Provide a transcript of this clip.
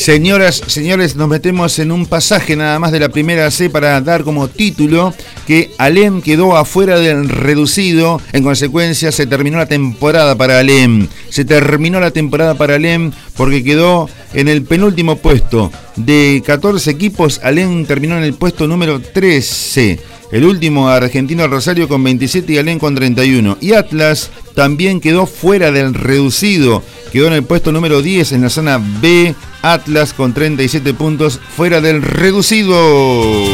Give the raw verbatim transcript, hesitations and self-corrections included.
Señoras, señores, nos metemos en un pasaje nada más de la primera C para dar como título que Alem quedó afuera del reducido. En consecuencia, se terminó la temporada para Alem. Se terminó la temporada para Alem porque quedó en el penúltimo puesto. De catorce equipos, Alem terminó en el puesto número trece. El último, Argentino Rosario con veintisiete y Alem con treinta y uno. Y Atlas también quedó fuera del reducido. Quedó en el puesto número diez en la zona B. Atlas con treinta y siete puntos fuera del reducido.